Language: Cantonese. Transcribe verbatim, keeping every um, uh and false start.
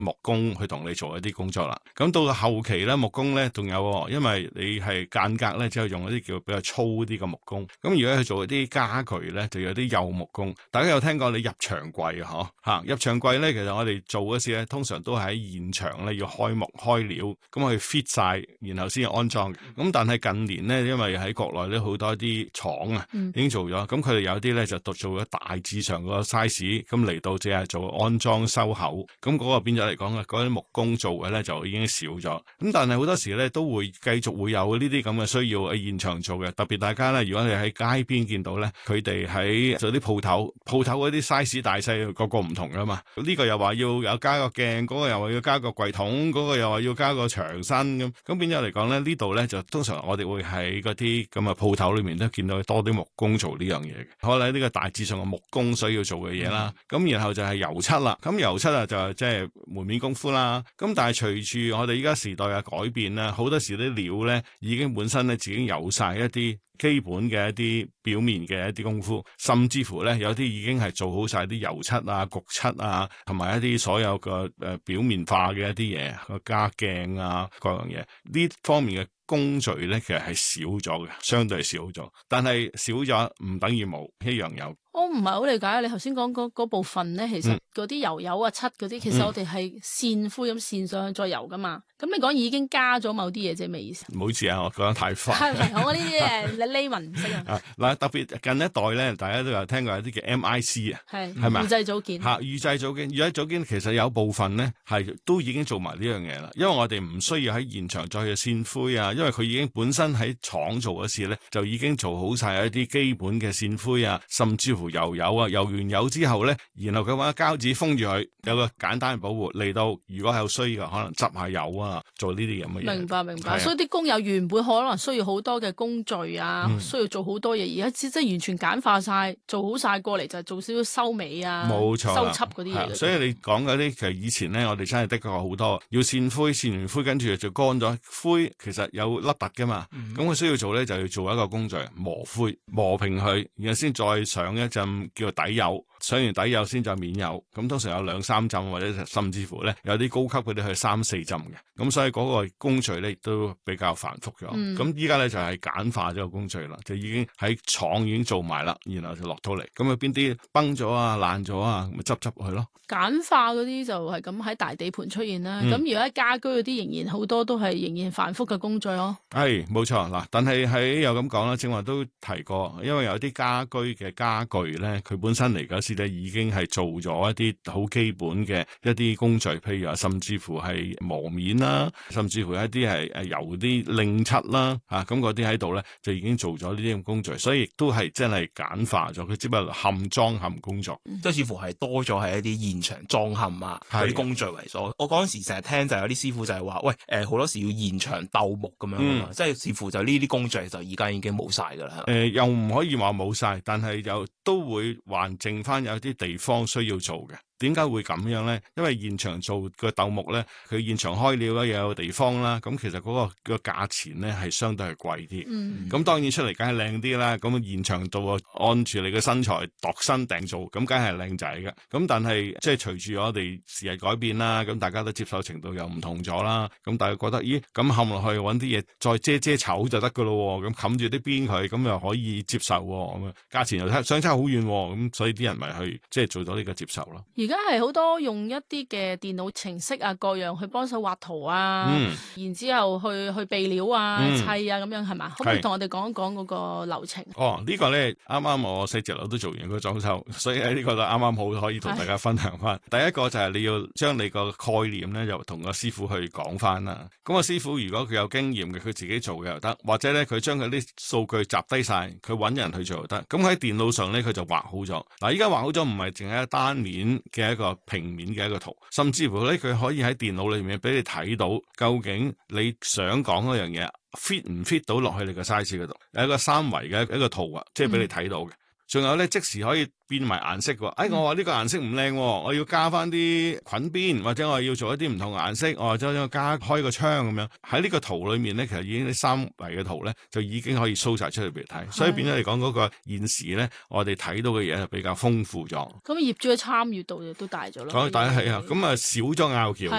木工去同你做一啲工作啦。咁到後期咧，木工咧仲有，因為你係間隔咧，之後用一啲叫比較粗啲嘅木工。咁如果去做一啲家具咧，就有啲幼木工。大家有聽過你入牆櫃啊？嗬嚇，入牆櫃咧，其實我哋做嗰時咧，通常都係喺現場咧要開木開料，咁去 fit 晒，然後先安裝。咁但係近年咧，因為喺國內咧好多啲廠啊已經做咗，咁佢哋有啲咧就做咗大致上個 size，咁嚟到只係做安裝收口，咁嗰個變咗嚟講嘅嗰啲木工做嘅咧就已經少咗。咁但係好多時咧都會繼續會有呢啲咁嘅需要喺現場做嘅，特別大家咧，如果你喺街邊見到咧，佢哋喺做啲鋪頭，鋪頭嗰啲 size 大細個個唔同噶嘛。呢個又話要有加個鏡，嗰個又話要加個櫃桶，嗰個又話要加個牆身咁，咁變咗嚟講咧，呢度咧就通常我哋會喺嗰啲咁嘅鋪頭裏面都見到多啲木工做呢樣嘢嘅。可能呢個大致上嘅木工需要做嘅嘢啦，咁、嗯、然後就係油漆啦，咁油漆啊就係即係門面功夫啦。咁但係隨住我哋依家時代嘅改變啦，好多時啲料咧已經本身咧自己有晒一啲基本嘅一啲表面嘅一啲功夫，甚至乎咧有啲已經係做好晒啲油漆啊、焗漆啊，同埋一啲所有嘅誒表面化嘅一啲嘢，個加鏡啊各樣嘢，呢方面嘅工序咧其實係少咗嘅，相對少咗，但係少咗唔等於冇，一樣有。 我唔係好理解你頭先講嗰嗰部分咧，其實嗰啲油油啊、漆嗰啲，其實我哋係線灰咁線上去再油噶嘛。咁、嗯、你講已經加咗某啲嘢，即係咩意思？ 唔好意思啊，我講得太快。 係係，我呢啲誒你呢文唔識啊。 嗱，特別近一代咧，大家都有聽過有啲叫 M I C 啊，係係咪？預製組件。嚇， 預製組件，預製組件其實有部分咧係都已經做埋呢樣嘢啦，因為我哋唔需要喺現場再去線灰啊，因為佢已經本身喺廠做嗰時咧就已經做好晒一啲基本嘅線灰啊，甚至乎油油啊。油完油之後咧，然後佢揾膠紙封住佢，有個簡單嘅保護。嚟到如果係有需嘅，可能執下油啊，做呢啲咁嘅嘢。 明白明白。所以啲工友原本可能需要好多嘅工序啊，嗯、需要做好多嘢。而家即係完全簡化晒，做好晒過嚟就係做少少收尾啊，冇錯，收葺嗰啲嘢。 所以你講嗰啲其實以前咧，我哋真係的確好多要線灰，線完灰跟住就乾咗灰，其實有凹凸噶嘛。咁佢、嗯、需要做咧就要做一個工序磨灰，磨平佢，然後先再上一陣叫做底油，上完底油先再面油，咁通常有兩三浸或者甚至乎咧有啲高級嗰啲去三四浸嘅，咁所以嗰個工序咧都比較繁複咗。咁依家咧就係簡化咗個工序啦，就已經喺廠已經做埋啦，然後就落到嚟，咁啊邊啲崩咗啊爛咗啊，咪執執佢咯。簡化嗰啲就係咁喺大地盤出現啦，咁而家家居嗰啲仍然好多都係仍然繁複嘅工序咯。 係冇錯嗱，但係喺又咁講啦，正話都提過，因為有啲家居嘅家具咧，佢本身嚟嗰時咧已經係做咗一啲好基本嘅一啲工序，譬如話甚至乎係磨面啦，甚至乎一啲係誒油啲令漆啦，啊咁嗰啲喺度咧就已經做咗呢啲咁工序，所以亦都係真係簡化咗，佢只不過嵌裝嵌工作， 即係、嗯、似乎係多咗係一啲現場裝嵌啊嗰啲工序為所。的我嗰陣時成日聽就有啲師傅就係話，喂誒好多時要現場鬥木咁樣啊嘛，嗯、即係似乎就呢啲工序就而家已經冇晒㗎啦。誒、 呃、又唔可以話冇晒，但係又都會還剩翻有啲地方需要做嘅。點解會咁樣咧？因為現場做個鬥木咧，佢現場開料啦，又有地方啦，咁其實嗰個個價錢咧係相對係貴啲。咁、嗯、當然出嚟梗係靚啲啦。咁現場做啊，按住你嘅身材度身訂做，咁梗係靚仔嘅。咁但係即係隨住我哋時日改變啦，咁大家都接受程度又唔同咗啦。咁大家覺得，咦？咁冚落去揾啲嘢再遮遮醜就得噶咯。咁冚住啲邊佢，咁又可以接受。咁啊，價錢又相差好遠。咁所以啲人咪去即係做咗呢個接受咯。 而家係好多用一啲嘅電腦程式啊，各樣去幫手畫圖啊，嗯、然之後去去備料啊、嗯、砌啊咁樣係嘛？可唔可以同我哋講一講嗰個流程？ 哦，這個、呢個咧啱啱我寫字樓都做完個裝修，所以喺呢個就啱啱好可以同大家分享翻。唉第一個就係你要將你個概念咧，就同個師傅去講翻啦。咁個師傅如果佢有經驗嘅，佢自己做嘅又得，或者咧佢將佢啲數據集低晒，佢揾人去做又得。咁喺電腦上咧，佢就畫好咗。嗱，依家畫好咗唔係淨係單面嘅一個平面嘅一個圖，甚至乎咧佢可以喺電腦裏面俾你睇到究竟你想講嗰樣嘢 fit 唔 fit 到落去你個 size 嗰度，有一個三維嘅一個圖啊，即係俾你睇到嘅。嗯仲有咧即時可以變埋顏色喎。哎，我話呢個顏色唔靚，我要加翻啲滾邊，或者我要做一啲唔同嘅顏色，我或者加開個窗咁樣。喺呢個圖裏面咧，其實已經啲三維嘅圖咧就已經可以 show 晒出嚟俾你睇，所以變咗嚟講嗰個現時咧，我哋睇到嘅嘢係比較豐富咗。 咁業主嘅參與度亦都大咗咯。 講大家係啊，咁啊少咗拗撬。